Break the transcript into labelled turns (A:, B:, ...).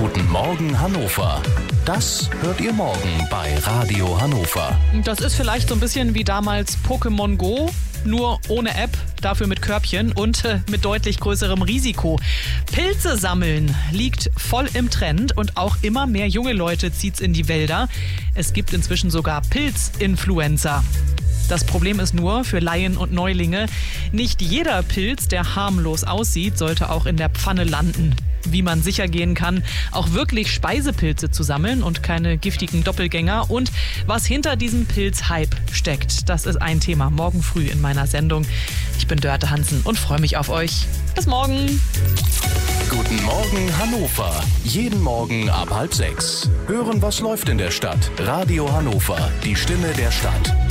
A: Guten Morgen Hannover. Das hört ihr morgen bei Radio Hannover.
B: Das ist vielleicht so ein bisschen wie damals Pokémon Go, nur ohne App, dafür mit Körbchen und mit deutlich größerem Risiko. Pilze sammeln liegt voll im Trend und auch immer mehr junge Leute zieht's in die Wälder. Es gibt inzwischen sogar Pilzinfluencer. Das Problem ist nur, für Laien und Neulinge, nicht jeder Pilz, der harmlos aussieht, sollte auch in der Pfanne landen. Wie man sicher gehen kann, auch wirklich Speisepilze zu sammeln und keine giftigen Doppelgänger. Und was hinter diesem Pilzhype steckt, das ist ein Thema morgen früh in meiner Sendung. Ich bin Dörte Hansen und freue mich auf euch. Bis morgen.
A: Guten Morgen Hannover. Jeden Morgen ab 5:30. Hören, was läuft in der Stadt. Radio Hannover, die Stimme der Stadt.